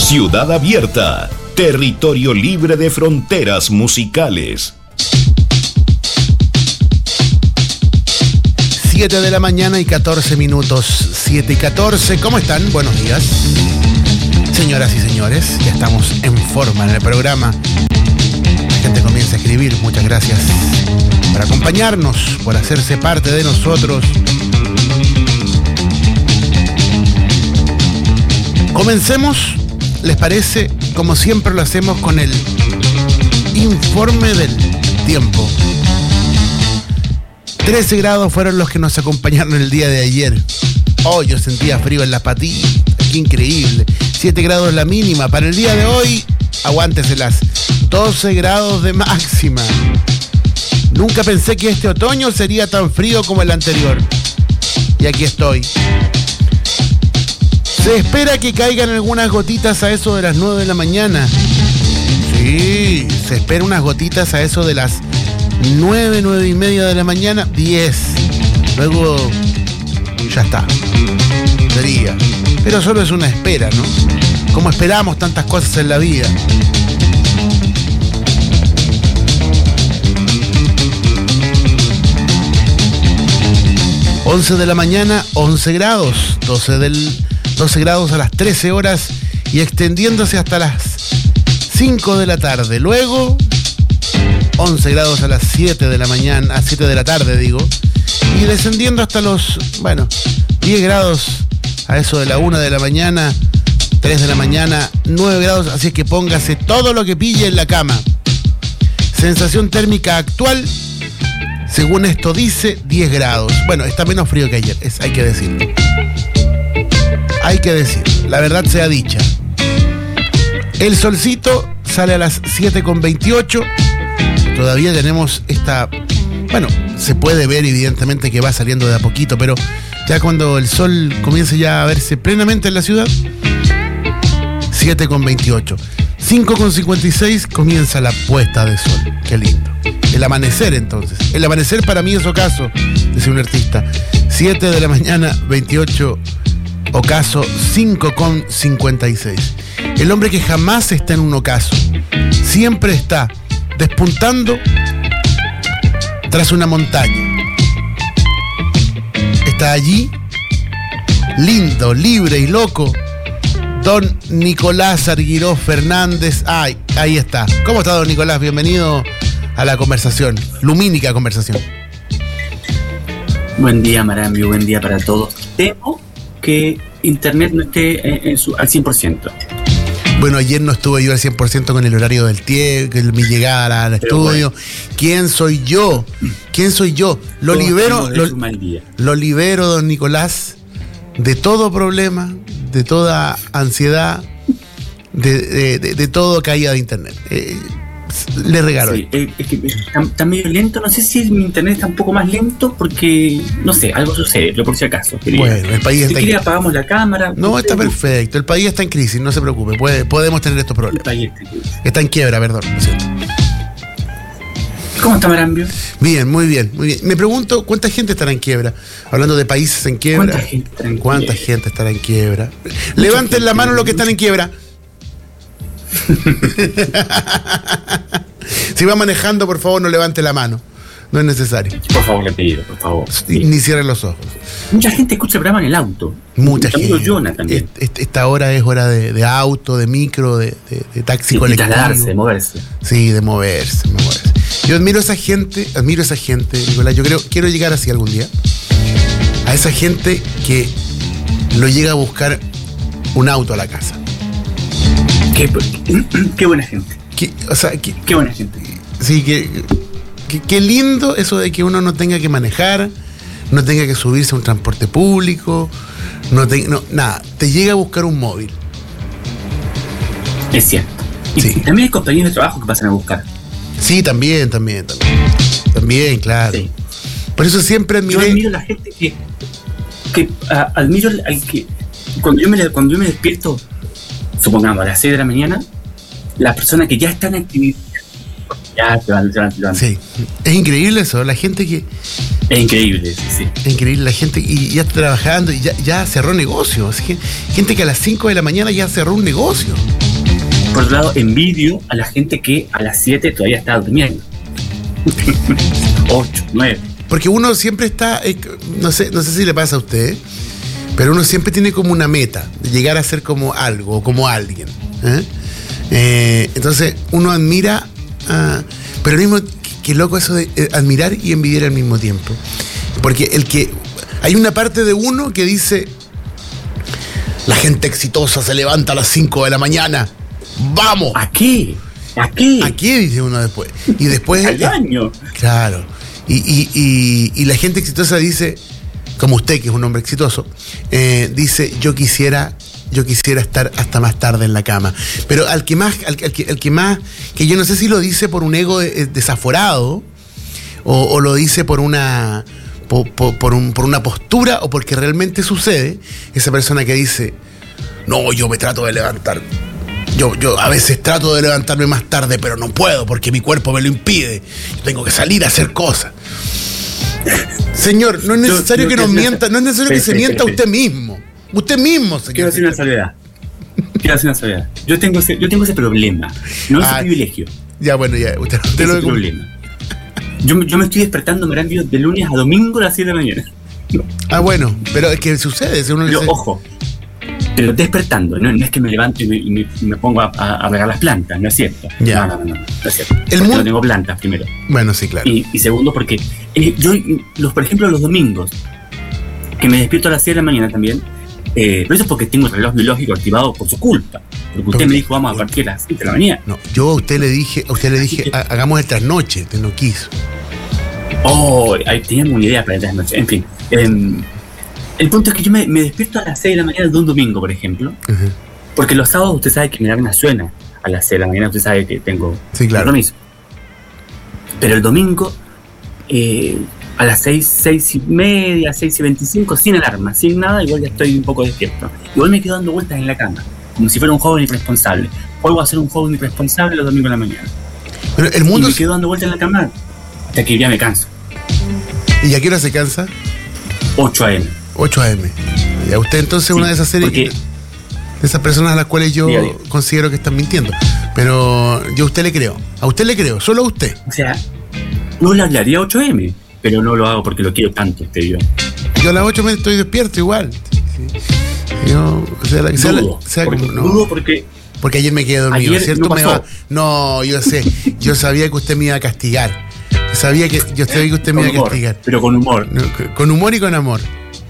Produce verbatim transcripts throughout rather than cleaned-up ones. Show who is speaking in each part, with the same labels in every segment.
Speaker 1: Ciudad Abierta, territorio libre de fronteras musicales.
Speaker 2: siete de la mañana y catorce minutos. siete y catorce, ¿cómo están? Buenos días. Señoras y señores, ya estamos en forma en el programa. La gente comienza a escribir. Muchas gracias por acompañarnos, por hacerse parte de nosotros. Comencemos, ¿les parece? Como siempre lo hacemos con el informe del tiempo. trece grados fueron los que nos acompañaron el día de ayer. Oh, yo sentía frío en las patillas. Qué increíble. siete grados la mínima. Para el día de hoy, aguánteselas. doce grados de máxima. Nunca pensé que este otoño sería tan frío como el anterior. Y aquí estoy. Se espera que caigan algunas gotitas a eso de las nueve de la mañana. Sí, se espera unas gotitas a eso de las nueve, nueve y media de la mañana, diez. Luego ya está. Sería. Pero solo es una espera, ¿no? Como esperamos tantas cosas en la vida. once de la mañana, once grados. doce, del, doce grados a las trece horas y extendiéndose hasta las cinco de la tarde. Luego, once grados a las siete de la mañana, a siete de la tarde digo, y descendiendo hasta los, bueno, diez grados a eso de la una de la mañana, tres de la mañana, nueve grados, así es que póngase todo lo que pille en la cama. Sensación térmica actual, según esto dice, diez grados. Bueno, está menos frío que ayer, es, hay que decirlo. Hay que decir, la verdad sea dicha. El solcito sale a las siete con veintiocho. Todavía tenemos esta... Bueno, se puede ver evidentemente que va saliendo de a poquito, pero ya cuando el sol comience ya a verse plenamente en la ciudad, siete con veintiocho. cinco con cincuenta y seis comienza la puesta de sol. Qué lindo. El amanecer entonces. El amanecer para mí es ocaso, dice un artista. siete de la mañana, veintiocho, ocaso, cinco con cincuenta y seis. El hombre que jamás está en un ocaso, siempre está despuntando tras una montaña. Está allí, lindo, libre y loco, don Nicolás Arguiró Fernández. Ay, ahí está. ¿Cómo está, don Nicolás? Bienvenido a la conversación, lumínica conversación.
Speaker 3: Buen día, Marambio, buen día para todos. Temo que internet no esté en su, al cien por ciento.
Speaker 2: Bueno, ayer no estuve yo al cien por ciento con el horario del tiempo, mi llegada al Pero estudio. Bueno. ¿Quién soy yo? ¿Quién soy yo? Lo Todos libero, lo, lo libero, don Nicolás, de todo problema, de toda ansiedad, de, de, de, de todo caída de internet. Eh, le regalo.
Speaker 3: Sí, eh, es que está, está medio lento. No sé si mi internet está un poco más lento porque, no sé, algo sucede, pero por si acaso. Quería.
Speaker 2: Bueno, el país
Speaker 3: si
Speaker 2: está
Speaker 3: en crisis. Apagamos la cámara.
Speaker 2: No, está perfecto. El país está en crisis, no se preocupe. Puede, podemos tener estos problemas. El país está en crisis. Está en quiebra, perdón. ¿No es cierto?
Speaker 3: ¿Cómo está, Marambio?
Speaker 2: Bien, muy bien, muy bien. Me pregunto, ¿cuánta gente estará en quiebra? Hablando de países en quiebra.
Speaker 3: ¿Cuánta gente estará en
Speaker 2: ¿Cuánta
Speaker 3: quiebra?
Speaker 2: gente estará en quiebra? Levanten gente, la mano los que están en quiebra. Si va manejando, por favor, no levante la mano. No es necesario.
Speaker 3: Por favor, le pido, por favor.
Speaker 2: Sí. Ni cierren los ojos.
Speaker 3: Mucha gente escucha el programa en el auto.
Speaker 2: Mucha gente.
Speaker 3: Jonah también.
Speaker 2: Est- esta hora es hora de, de auto, de micro, de, de, de taxi
Speaker 3: sí,
Speaker 2: colectivo.
Speaker 3: De trasladarse, de moverse.
Speaker 2: Sí, de moverse, moverse. Yo admiro a esa gente, admiro a esa gente, Nicolás. Yo creo, quiero llegar así algún día. A esa gente que lo llega a buscar un auto a la casa.
Speaker 3: Qué, qué buena gente.
Speaker 2: Qué, o sea, qué,
Speaker 3: qué buena gente.
Speaker 2: Sí, que, que, qué lindo eso de que uno no tenga que manejar, no tenga que subirse a un transporte público, no, te, no nada, te llega a buscar un móvil.
Speaker 3: Es cierto. Y,
Speaker 2: sí.
Speaker 3: y también hay compañeros de trabajo que pasan a buscar.
Speaker 2: Sí, también, también, también. También, claro. Sí. Por eso siempre admiré...
Speaker 3: Yo admiro a la gente que... que uh, admiro al, al que... Cuando yo, me, cuando yo me despierto, supongamos, a las seis de la mañana, las personas que ya están en actividad, ya se van, se van, se van.
Speaker 2: Sí, es increíble eso, la gente que
Speaker 3: Es increíble, sí, sí.
Speaker 2: Es increíble, la gente y ya está trabajando y ya, ya cerró negocios. Gente que a las cinco de la mañana ya cerró un negocio.
Speaker 3: Por otro lado, envidio a la gente que a las siete todavía está durmiendo. ocho, nueve.
Speaker 2: Porque uno siempre está, eh, no sé, no sé si le pasa a usted, pero uno siempre tiene como una meta de llegar a ser como algo o como alguien. ¿eh? Eh, entonces uno admira, uh, pero lo mismo, que loco eso de eh, admirar y envidiar al mismo tiempo. Porque el que hay una parte de uno que dice, la gente exitosa se levanta a las cinco de la mañana. ¡Vamos!
Speaker 3: ¿A qué? ¿A qué?
Speaker 2: ¿A qué? Dice uno después. Y después.
Speaker 3: Al año.
Speaker 2: Claro. Y, y, y, y la gente exitosa dice, como usted, que es un hombre exitoso, eh, dice, yo quisiera, yo quisiera estar hasta más tarde en la cama. Pero al que más, al, al que, al que más, que yo no sé si lo dice por un ego desaforado, o, o lo dice por una. Por, por, por, un, por una postura, o porque realmente sucede, esa persona que dice, no, yo me trato de levantar. Yo, yo a veces trato de levantarme más tarde, pero no puedo porque mi cuerpo me lo impide. Yo tengo que salir a hacer cosas. Señor, no es necesario yo, yo, que nos mienta, no es necesario que se mienta usted mismo. Usted mismo, señor.
Speaker 3: Quiero hacer una salvedad. Quiero hacer una salvedad. Yo tengo ese, yo tengo ese problema, no ese ah, privilegio.
Speaker 2: Ya, bueno, ya. Usted, usted
Speaker 3: ese
Speaker 2: lo
Speaker 3: problema. Yo, yo me estoy despertando en gran de lunes a domingo a las siete de la mañana. No.
Speaker 2: Ah, bueno, pero es que sucede. Si uno
Speaker 3: pero,
Speaker 2: dice...
Speaker 3: ojo. Pero despertando, no, no es que me levanto y me, y me, y me pongo a, a, a regar las plantas, no es cierto.
Speaker 2: Ya.
Speaker 3: No, no, no, no, no es cierto.
Speaker 2: El
Speaker 3: mundo...
Speaker 2: no
Speaker 3: tengo plantas primero.
Speaker 2: Bueno, sí, claro.
Speaker 3: Y, y segundo, porque eh, yo, los, por ejemplo, los domingos, que me despierto a las seis de la mañana también, eh, pero eso es porque tengo el reloj biológico activado por su culpa. Porque usted me dijo, vamos a partir a las siete de la mañana.
Speaker 2: No, yo a usted le dije, a usted le dije, hagamos el trasnoche, usted no quiso.
Speaker 3: Oh, ahí teníamos una idea para el trasnoche. En fin. Eh, El punto es que yo me, me despierto a las seis de la mañana de un domingo, por ejemplo. Uh-huh. Porque los sábados usted sabe que mi alarma suena a las seis de la mañana, usted sabe que tengo
Speaker 2: sí, claro.
Speaker 3: compromiso. Pero el domingo, eh, a las seis, seis y media, seis y veinticinco, sin alarma, sin nada, igual ya estoy un poco despierto. Igual me quedo dando vueltas en la cama, como si fuera un joven irresponsable. Juego a ser un joven irresponsable los domingos de la mañana.
Speaker 2: Pero el mundo
Speaker 3: y me quedo dando vueltas en la cama hasta que ya me canso.
Speaker 2: ¿Y a qué hora se cansa?
Speaker 3: ocho a eme
Speaker 2: ocho a eme. Y a usted entonces es sí, una de esas series, porque, de esas personas a las cuales yo diga, diga. considero que están mintiendo. Pero yo a usted le creo. A usted le creo, solo a usted.
Speaker 3: O sea, no le hablaría a ocho eme, pero no lo hago porque lo quiero tanto, usted y yo.
Speaker 2: Yo a las ocho me estoy despierto igual. Sí. Yo, o sea, la que sea,
Speaker 3: dudo,
Speaker 2: sea
Speaker 3: porque,
Speaker 2: como, no.
Speaker 3: dudo porque...
Speaker 2: Porque ayer me quedé dormido,
Speaker 3: ayer
Speaker 2: ¿cierto?
Speaker 3: No,
Speaker 2: me va, no, yo sé. Yo sabía que usted me iba a castigar. Yo sabía que, yo sabía que usted me
Speaker 3: con
Speaker 2: iba a
Speaker 3: humor,
Speaker 2: castigar.
Speaker 3: Pero con humor.
Speaker 2: No, con humor y con amor.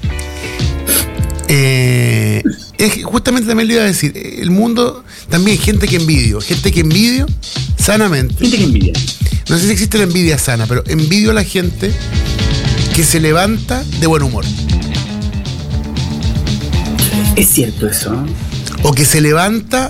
Speaker 2: Eh, es, justamente también le iba a decir, el mundo también, gente que envidio, gente que envidio sanamente.
Speaker 3: Gente que envidia.
Speaker 2: No sé si existe la envidia sana, pero envidio a la gente que se levanta de buen humor.
Speaker 3: Es cierto eso, ¿no?
Speaker 2: O que se levanta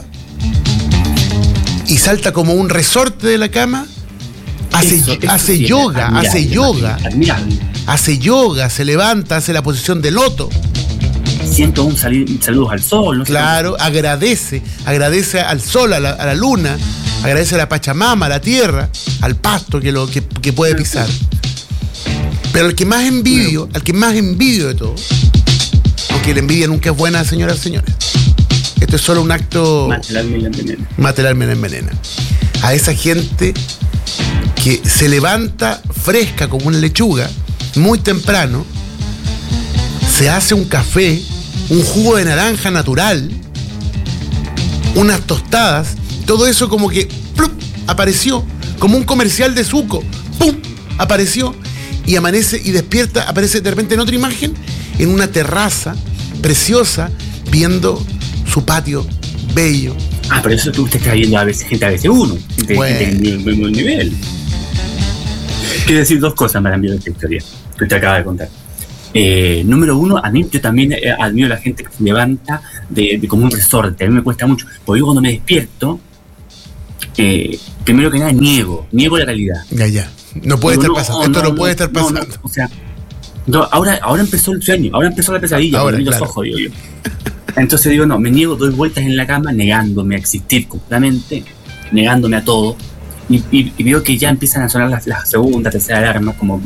Speaker 2: y salta como un resorte de la cama, hace, eso, eso hace sí, yoga, admirable, hace yoga,
Speaker 3: admirable.
Speaker 2: hace yoga, se levanta, hace la posición de loto.
Speaker 3: Siento un sal- saludos al sol, ¿no?
Speaker 2: Claro, agradece, agradece al sol, a la, a la luna, agradece a la Pachamama, a la tierra, al pasto que, lo, que, que puede pisar. Pero el que más envidio, al que más envidio de todo, porque la envidia nunca es buena, señoras y señores. Esto es solo un acto...
Speaker 3: Mate el alma y la envenena.
Speaker 2: Mate el alma y la envenena. A esa gente que se levanta fresca como una lechuga, muy temprano, se hace un café, un jugo de naranja natural, unas tostadas, todo eso como que ¡plup! Apareció, como un comercial de Zuco, ¡pum! Apareció y amanece y despierta, aparece de repente en otra imagen, en una terraza preciosa, viendo su patio bello.
Speaker 3: Ah, pero eso tú usted está viendo a veces gente a veces uno, gente, bueno. gente en buen nivel. Quiero decir dos cosas me han enviado esta historia que usted acaba de contar. Eh, número uno, a mí yo también eh, admiro a la gente que se levanta de, de como un resorte. A mí me cuesta mucho, porque yo cuando me despierto, eh, primero que nada niego, niego la realidad.
Speaker 2: Ya, ya. No puede Digo, estar no, pasando. Esto no, no puede estar pasando.
Speaker 3: No, no, o sea, no, ahora, ahora empezó el sueño, ahora empezó la pesadilla.
Speaker 2: Ahora,
Speaker 3: los
Speaker 2: claro.
Speaker 3: ojos, digo yo. Entonces digo, no, me niego, doy vueltas en la cama, negándome a existir completamente, negándome a todo. Y, y, y veo que ya empiezan a sonar las, las segunda, tercera alarmas, como vamos,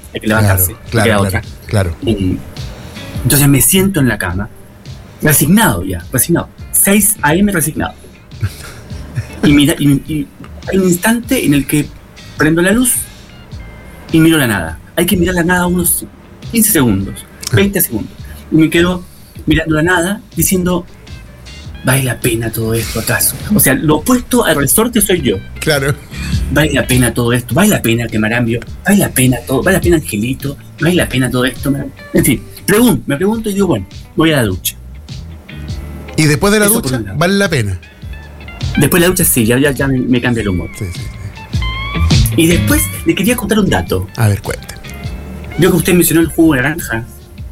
Speaker 3: hay que levantarse,
Speaker 2: claro, claro,
Speaker 3: queda
Speaker 2: claro,
Speaker 3: otra.
Speaker 2: Claro.
Speaker 3: Y, entonces me siento en la cama, resignado ya, resignado, seis a eme resignado. Y, mira, y, y hay un instante en el que prendo la luz y miro la nada. Hay que mirar la nada unos quince segundos, veinte segundos. Y me quedo mirando la nada diciendo, ¿vale la pena todo esto acaso? O sea, lo opuesto al resorte soy yo.
Speaker 2: Claro.
Speaker 3: ¿Vale la pena todo esto? ¿Vale la pena que Marambio? ¿Vale la pena todo? ¿Vale la pena Angelito? ¿Vale la pena todo esto? En fin, pregunto, me pregunto y digo, bueno, voy a la ducha.
Speaker 2: ¿Y después de la
Speaker 3: Eso
Speaker 2: ducha, vale la pena?
Speaker 3: Después de la ducha sí, ya, ya, ya me, me cambia el humor.
Speaker 2: Sí, sí, sí.
Speaker 3: Y después le quería contar un dato.
Speaker 2: A ver, cuente.
Speaker 3: Veo que usted mencionó el jugo de naranja.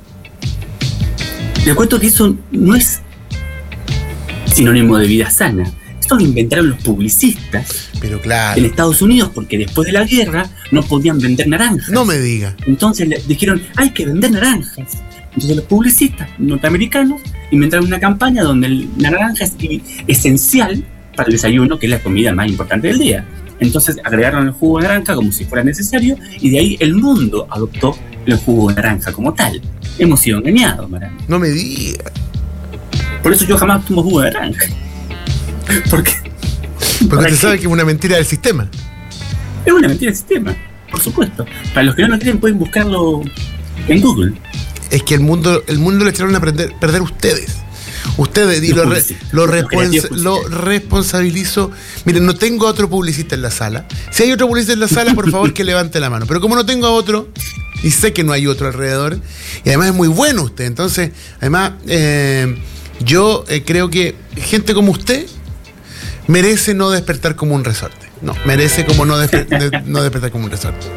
Speaker 3: Le cuento que eso no es sinónimo de vida sana. Esto lo inventaron los publicistas
Speaker 2: Pero claro.
Speaker 3: en Estados Unidos porque después de la guerra no podían vender naranjas.
Speaker 2: No me diga.
Speaker 3: Entonces le dijeron, hay que vender naranjas. Entonces los publicistas norteamericanos inventaron una campaña donde el naranja es esencial para el desayuno, que es la comida más importante del día. Entonces agregaron el jugo de naranja como si fuera necesario y de ahí el mundo adoptó el jugo de naranja como tal. Hemos sido engañados, Marambio.
Speaker 2: No me diga.
Speaker 3: Por eso yo jamás tomo jugo de naranja. Porque,
Speaker 2: Porque usted sabe que es una mentira del sistema.
Speaker 3: es una mentira del sistema, por supuesto. Para los que no lo creen pueden buscarlo en Google.
Speaker 2: Es que el mundo, el mundo le echaron a perder, perder ustedes. Ustedes, y
Speaker 3: Los
Speaker 2: lo, re,
Speaker 3: publicistas,
Speaker 2: lo,
Speaker 3: los
Speaker 2: respons-
Speaker 3: creativos
Speaker 2: lo
Speaker 3: publicistas.
Speaker 2: responsabilizo. Miren, no tengo a otro publicista en la sala. Si hay otro publicista en la sala, por favor que levante la mano. Pero como no tengo a otro, y sé que no hay otro alrededor, y además es muy bueno usted, entonces, además, eh, yo eh, creo que gente como usted merece no despertar como un resorte. No, merece como no, desper- de- no despertar como un resorte.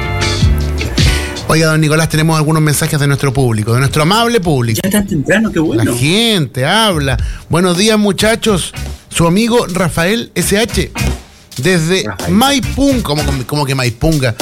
Speaker 2: Oiga, don Nicolás, tenemos algunos mensajes de nuestro público, de nuestro amable público.
Speaker 3: Ya tan temprano, qué bueno.
Speaker 2: La gente habla. Buenos días, muchachos. Su amigo Rafael ese hache, desde
Speaker 3: Rafael.
Speaker 2: Maipún. ¿Cómo, cómo que Maipunga?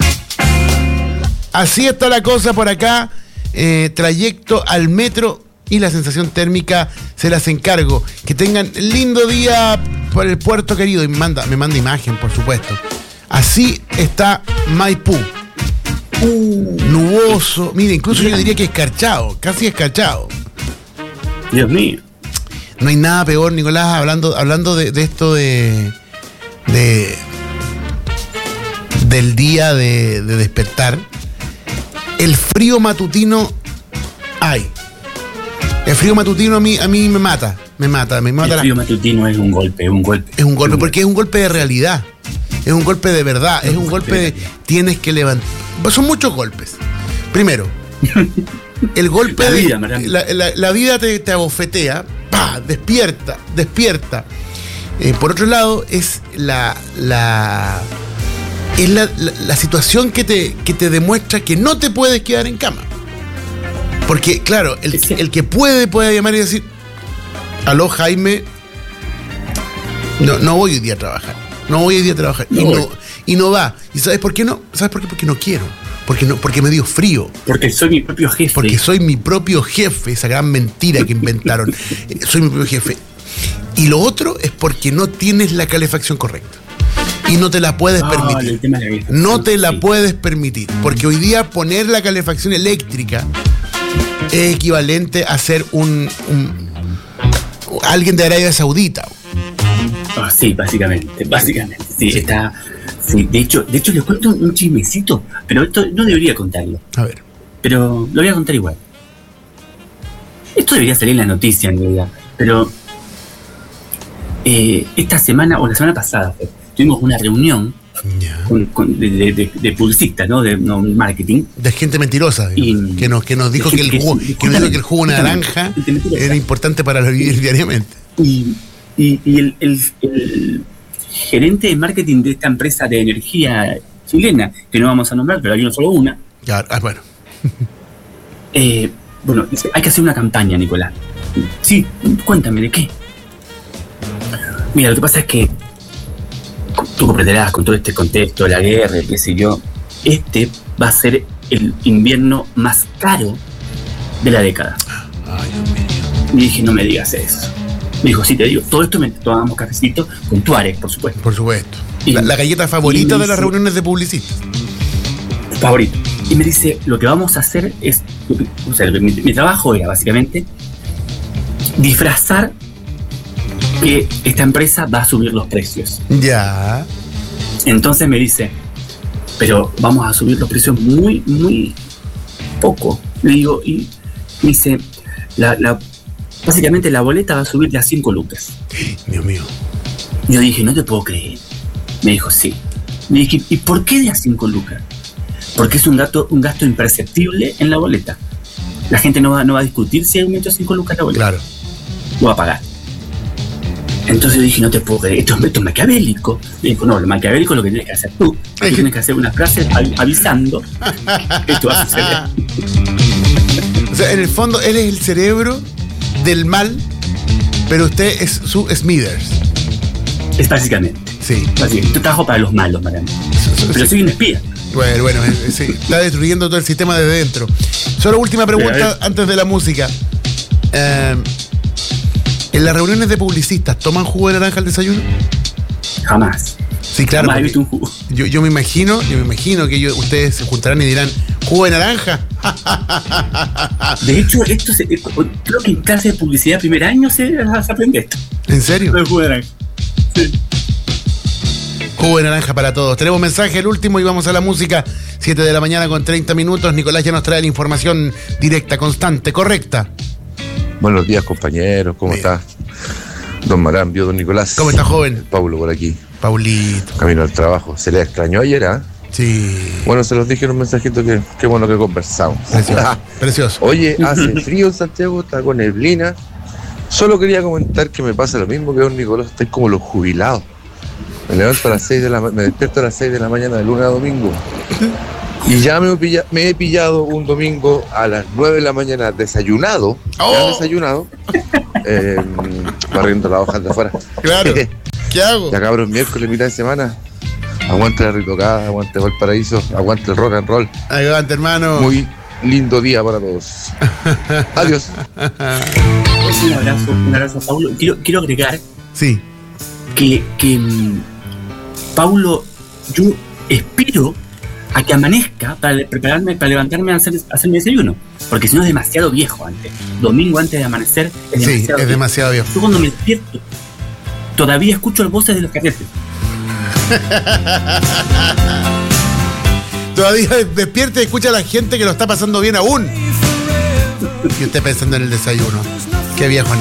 Speaker 2: Así está la cosa por acá. Eh, trayecto al metro y la sensación térmica se las encargo. Que tengan lindo día por el puerto querido. Y me manda, me manda imagen, por supuesto. Así está Maipú. Uh, nuboso. Mire, incluso yo diría que escarchado, casi escarchado.
Speaker 3: Dios mío.
Speaker 2: No hay nada peor, Nicolás, hablando, hablando de, de esto de, de del día de, de despertar. El frío matutino hay. El frío matutino a mí, a mí me mata, me mata, me mata.
Speaker 3: El
Speaker 2: la-
Speaker 3: frío matutino es un golpe, es un golpe.
Speaker 2: Es un golpe, porque es un golpe de realidad. Es un golpe de verdad. Es un golpe de tienes que levantar. Son muchos golpes. Primero, el golpe
Speaker 3: La
Speaker 2: de.
Speaker 3: vida, Marambio.
Speaker 2: la, la- la vida te, te abofetea. ¡Pah! Despierta, despierta. Eh, por otro lado, es la. la es la, la- la situación que te, que te demuestra que no te puedes quedar en cama. Porque, claro, el,
Speaker 3: Es cierto.
Speaker 2: el que puede, puede llamar y decir: aló, Jaime. No, no voy hoy día a trabajar. No voy hoy día a trabajar.
Speaker 3: No
Speaker 2: y,
Speaker 3: voy.
Speaker 2: no, y no va. ¿Y sabes por qué no? ¿Sabes por qué? Porque no quiero. Porque, no, porque me dio frío.
Speaker 3: Porque soy mi propio jefe.
Speaker 2: Porque soy mi propio jefe. Esa gran mentira que inventaron. Eh, soy mi propio jefe. Y lo otro es porque no tienes la calefacción correcta. Y no te la puedes
Speaker 3: Ah,
Speaker 2: permitir.
Speaker 3: el tema de la calefacción,
Speaker 2: No te la
Speaker 3: sí.
Speaker 2: puedes permitir. Porque hoy día poner la calefacción eléctrica es equivalente a ser un, un- alguien de Arabia Saudita.
Speaker 3: Ah, sí, básicamente, básicamente. Sí, está. Sí, de hecho, de hecho les cuento un chismecito, pero esto no debería contarlo.
Speaker 2: A ver.
Speaker 3: Pero lo voy a contar igual. Esto debería salir en la noticia en realidad. Pero eh, esta semana, o la semana pasada, fue, tuvimos una reunión
Speaker 2: Ya.
Speaker 3: con, con- de, de, de- de publicistas, ¿no? De no, marketing.
Speaker 2: De gente mentirosa, digamos,
Speaker 3: Y-
Speaker 2: que nos, que nos dijo
Speaker 3: de
Speaker 2: que el
Speaker 3: gente
Speaker 2: jugo,
Speaker 3: que-
Speaker 2: que nos dijo que el jugo de naranja
Speaker 3: gente mentirosa.
Speaker 2: era importante para vivir diariamente.
Speaker 3: Y, y, y el, el- el gerente de marketing de esta empresa de energía chilena, que no vamos a nombrar, pero hay una solo una,
Speaker 2: Ya, ah, bueno.
Speaker 3: eh, bueno, dice, hay que hacer una campaña, Nicolás. Sí, cuéntame, ¿de qué? Mira, lo que pasa es que tú comprenderás con todo este contexto de la guerra, qué sé yo, este va a ser el invierno más caro de la década.
Speaker 2: Ay, Dios mío.
Speaker 3: Y dije, no me digas eso. Me dijo, sí, te digo, todo esto me tomamos cafecito con Tuareg, por supuesto.
Speaker 2: Por supuesto.
Speaker 3: Y-
Speaker 2: La, la galleta favorita
Speaker 3: y-
Speaker 2: de las
Speaker 3: sí.
Speaker 2: reuniones de publicistas.
Speaker 3: favorito. Y me dice, lo que vamos a hacer es, o sea, mi, mi trabajo era básicamente disfrazar que esta empresa va a subir los precios.
Speaker 2: Ya.
Speaker 3: Entonces me dice, pero vamos a subir los precios muy, muy poco. Le digo, y me dice, la, la, básicamente la boleta va a subir de a cinco lucas.
Speaker 2: Dios mío.
Speaker 3: Yo dije, no te puedo creer. Me dijo, sí. Me dije, ¿y por qué de a cinco lucas? Porque es un gasto, un gasto imperceptible en la boleta. La gente no va, no va a discutir si hay un aumento de cinco lucas en la boleta.
Speaker 2: Claro.
Speaker 3: Lo va a pagar. Entonces yo dije, no te puedo creer, esto, esto es maquiavélico. Me dijo, no, lo maquiavélico es lo que tienes que hacer tú. Tú tienes que hacer una frase avisando que esto va a suceder.
Speaker 2: O sea, en el fondo, él es el cerebro del mal, pero usted es su Smithers.
Speaker 3: Es básicamente.
Speaker 2: Sí.
Speaker 3: Básicamente. Yo trabajo para los malos, Mariano. Pero soy un espía.
Speaker 2: Bueno, bueno, sí, está destruyendo todo el sistema desde dentro. Solo última pregunta antes de la música. Eh, ¿En las reuniones de publicistas toman jugo de naranja al desayuno?
Speaker 3: Jamás.
Speaker 2: Sí, claro.
Speaker 3: Jamás he visto un jugo.
Speaker 2: Yo, yo me imagino, yo me imagino que yo, ustedes se juntarán y dirán, ¿jugo de naranja?
Speaker 3: De hecho, esto se, creo que en clase de publicidad primer año se, se aprende esto.
Speaker 2: ¿En serio?
Speaker 3: El jugo de naranja. Sí.
Speaker 2: Jugo de naranja para todos. Tenemos mensaje, el último, y vamos a la música. siete de la mañana con treinta minutos. Nicolás ya nos trae la información directa, constante, correcta.
Speaker 4: Buenos días, compañeros. ¿Cómo
Speaker 2: Bien.
Speaker 4: está? Don Marambio, don Nicolás.
Speaker 2: ¿Cómo está, joven?
Speaker 4: Paulo por aquí.
Speaker 2: Paulito.
Speaker 4: Camino al trabajo. ¿Se le extrañó ayer, ah? ¿eh?
Speaker 2: Sí.
Speaker 4: Bueno, se los dije en un mensajito que qué bueno que conversamos.
Speaker 2: Precioso. Precioso.
Speaker 4: Oye, hace frío en Santiago, está con neblina. Solo quería comentar que me pasa lo mismo que don Nicolás. Estoy como los jubilados. Me levanto a las seis de la me despierto a las seis de la mañana de lunes a domingo. Y ya me he, pillado, me he pillado un domingo a las nueve de la mañana desayunado.
Speaker 2: Oh.
Speaker 4: Ya desayunado. Eh, barriendo las hojas de afuera.
Speaker 2: Claro. ¿Qué hago?
Speaker 4: Ya cabros, miércoles, mitad de semana. Aguante la ritocada, aguante Valparaíso, aguante el rock and roll.
Speaker 2: Adelante, hermano.
Speaker 4: Muy lindo día para todos. Adiós.
Speaker 3: Un abrazo, un abrazo, Paulo. Quiero, quiero agregar
Speaker 2: Sí.
Speaker 3: que, que um, Paulo, yo espero a que amanezca para prepararme, para levantarme a hacer, a hacer mi desayuno. Porque si no es demasiado viejo antes. Domingo antes de amanecer es
Speaker 2: Sí,
Speaker 3: demasiado
Speaker 2: es
Speaker 3: viejo.
Speaker 2: demasiado viejo.
Speaker 3: Yo cuando me despierto, todavía escucho las voces de los carretes.
Speaker 2: Todavía despierta y escucha a la gente que lo está pasando bien aún. Y usted pensando en el desayuno. Qué viejo.